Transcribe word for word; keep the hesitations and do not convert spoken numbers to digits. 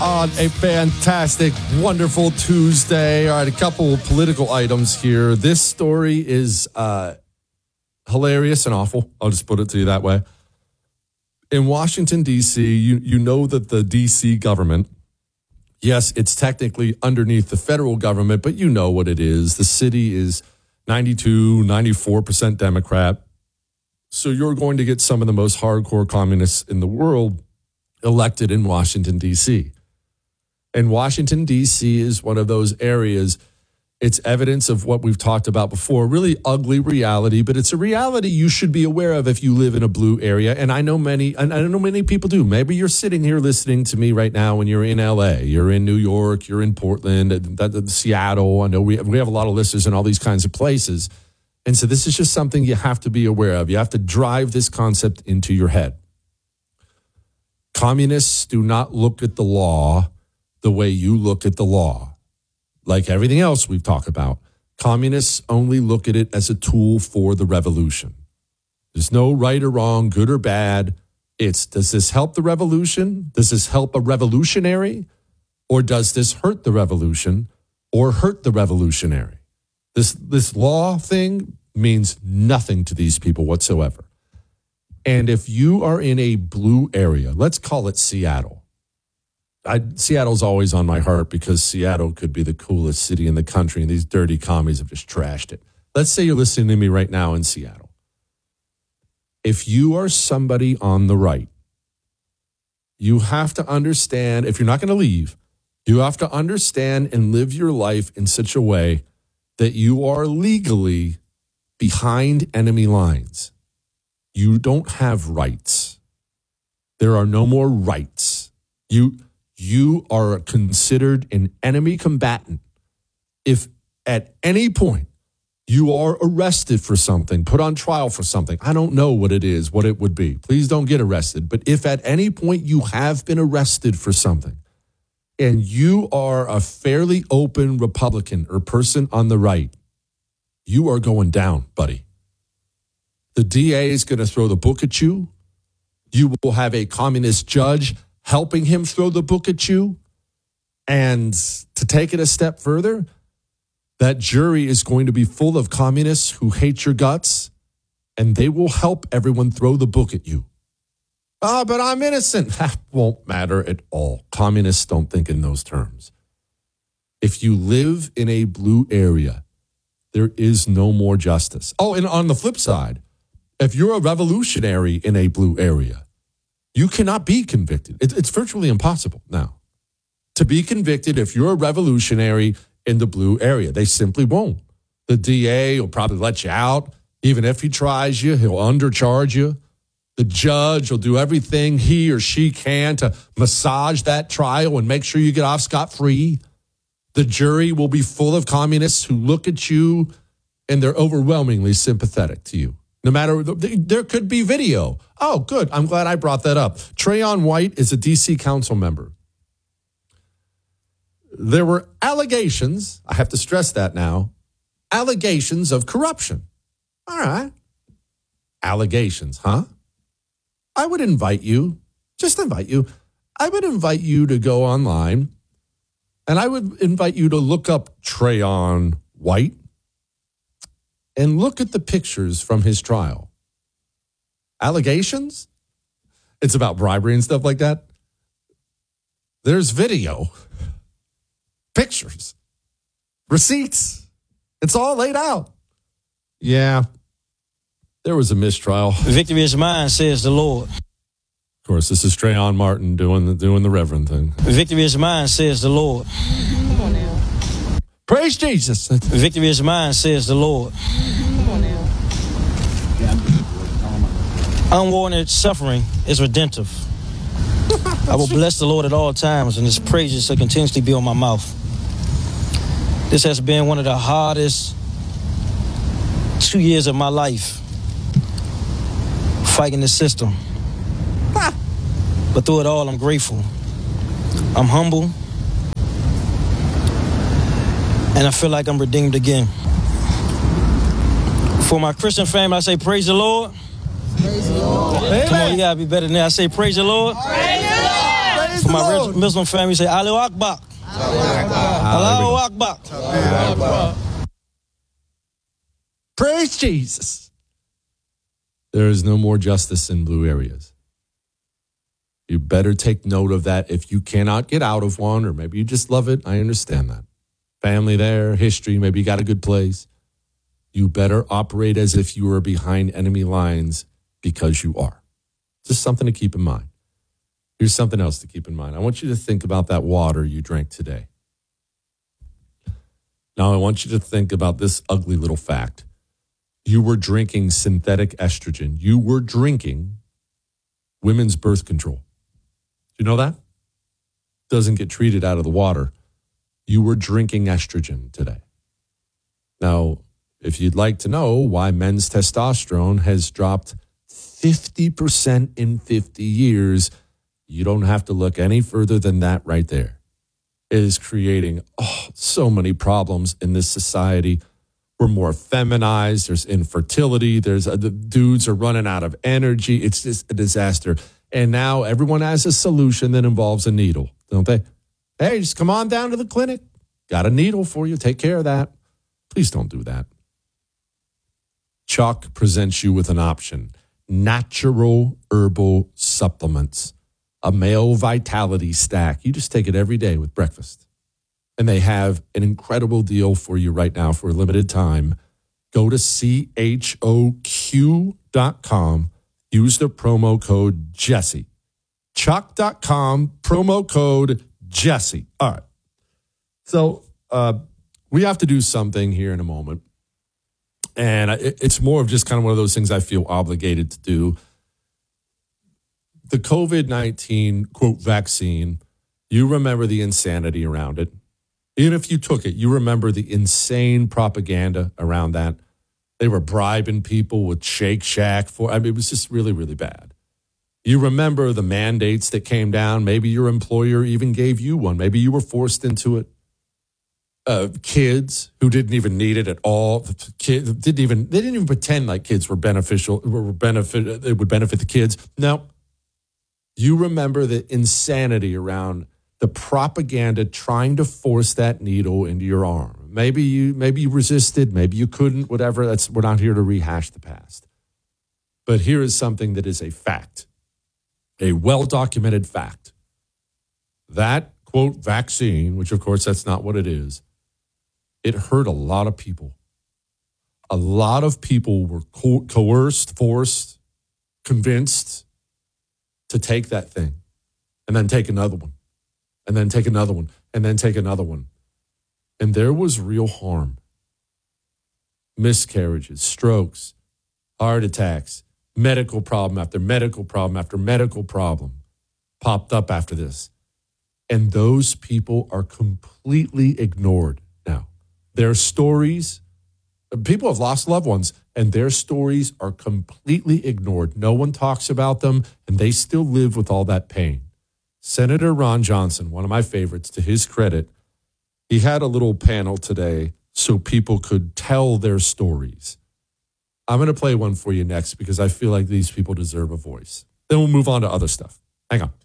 on a fantastic, wonderful Tuesday. All right, a couple of political items here. This story is uh, hilarious and awful. I'll just put it to you that way. In Washington, D C, you, you know that the D C government, yes, it's technically underneath the federal government, but you know what it is. The city is ninety-two, ninety-four percent Democrat. So you're going to get some of the most hardcore communists in the world elected in Washington, D C. And Washington, D C is one of those areas, it's evidence of what we've talked about before, really ugly reality, but it's a reality you should be aware of if you live in a blue area. And I know many, and I know many people do. Maybe you're sitting here listening to me right now and you're in L A, you're in New York, you're in Portland, Seattle. I know we have, we have a lot of listeners in all these kinds of places. And so this is just something you have to be aware of. You have to drive this concept into your head. Communists do not look at the law the way you look at the law. Like everything else we've talked about, communists only look at it as a tool for the revolution. There's no right or wrong, good or bad. It's, does this help the revolution? Does this help a revolutionary? Or does this hurt the revolution or hurt the revolutionary? This, this law thing means nothing to these people whatsoever. And if you are in a blue area, let's call it Seattle. I, Seattle's always on my heart because Seattle could be the coolest city in the country, and these dirty commies have just trashed it. Let's say you're listening to me right now in Seattle. If you are somebody on the right, you have to understand, if you're not going to leave, you have to understand and live your life in such a way that you are legally behind enemy lines. You don't have rights. There are no more rights. You... You are considered an enemy combatant if at any point you are arrested for something, put on trial for something. I don't know what it is, what it would be. Please don't get arrested. But if at any point you have been arrested for something and you are a fairly open Republican or person on the right, you are going down, buddy. The D A is going to throw the book at you. You will have a communist judge helping him throw the book at you. And to take it a step further, that jury is going to be full of communists who hate your guts, and they will help everyone throw the book at you. Ah, oh, but I'm innocent. That won't matter at all. Communists don't think in those terms. If you live in a blue area, there is no more justice. Oh, and on the flip side, if you're a revolutionary in a blue area, you cannot be convicted. It's virtually impossible now to be convicted if you're a revolutionary in the blue area. They simply won't. The D A will probably let you out. Even if he tries you, he'll undercharge you. The judge will do everything he or she can to massage that trial and make sure you get off scot-free. The jury will be full of communists who look at you and they're overwhelmingly sympathetic to you. No matter, there could be video. Oh, good. I'm glad I brought that up. Trayon White is a D C council member. There were allegations, I have to stress that now, allegations of corruption. All right. Allegations, huh? I would invite you, just invite you, I would invite you to go online and I would invite you to look up Trayon White and look at the pictures from his trial. Allegations? It's about bribery and stuff like that. There's video, pictures, receipts. It's all laid out. Yeah, there was a mistrial. Victory is mine, says the Lord. Of course, this is Trayvon Martin doing the, doing the Reverend thing. Victory is mine, says the Lord. Come on now. Praise Jesus. Victory is mine, says the Lord. Come on now. Unwarranted suffering is redemptive. I will bless the Lord at all times, and his praises shall continuously be on my mouth. This has been one of the hardest two years of my life, fighting the system. But through it all, I'm grateful. I'm humble. And I feel like I'm redeemed again. For my Christian family, I say, praise the Lord. Praise the Lord. Come on, you gotta be better than that. I say, praise the Lord. Praise the Lord. For For my Lord. Muslim family, say Allahu Akbar. Allahu Akbar. Akbar. Praise Jesus. There is no more justice in blue areas. You better take note of that. If you cannot get out of one, or maybe you just love it, I understand that. Family there, history, maybe you got a good place. You better operate as if you are behind enemy lines, because you are. Just something to keep in mind. Here's something else to keep in mind. I want you to think about that water you drank today. Now I want you to think about this ugly little fact. You were drinking synthetic estrogen. You were drinking women's birth control. Do you know that? Doesn't get treated out of the water. You were drinking estrogen today. Now, if you'd like to know why men's testosterone has dropped fifty percent in fifty years, you don't have to look any further than that right there. It is creating oh, so many problems in this society. We're more feminized. There's infertility. There's uh, the dudes are running out of energy. It's just a disaster. And now everyone has a solution that involves a needle, don't they? Hey, just come on down to the clinic. Got a needle for you. Take care of that. Please don't do that. Chuck presents you with an option. Natural herbal supplements. A male vitality stack. You just take it every day with breakfast. And they have an incredible deal for you right now for a limited time. Go to C H O Q dot com. Use the promo code Jesse. Chuck dot com, promo code Jesse. All right. So uh, we have to do something here in a moment. And it's more of just kind of one of those things I feel obligated to do. The COVID nineteen, quote, vaccine, you remember the insanity around it. Even if you took it, you remember the insane propaganda around that. They were bribing people with Shake Shack for, I mean, it was just really, really bad. You remember the mandates that came down. Maybe your employer even gave you one. Maybe you were forced into it. Uh, kids who didn't even need it at all. Kids didn't even, they didn't even pretend like kids were beneficial, were benefit, it would benefit the kids. No. You remember the insanity around the propaganda trying to force that needle into your arm. Maybe you maybe you resisted, maybe you couldn't, whatever. That's we're not here to rehash the past. But here is something that is a fact, a well-documented fact. That, quote, vaccine, which of course that's not what it is, it hurt a lot of people. A lot of people were co- coerced, forced, convinced to take that thing and then take another one. And then take another one, and then take another one. And there was real harm. Miscarriages, strokes, heart attacks, medical problem after medical problem after medical problem popped up after this. And those people are completely ignored now. Their stories, people have lost loved ones, and their stories are completely ignored. No one talks about them, and they still live with all that pain. Senator Ron Johnson, one of my favorites, to his credit, he had a little panel today so people could tell their stories. I'm going to play one for you next because I feel like these people deserve a voice. Then we'll move on to other stuff. Hang on.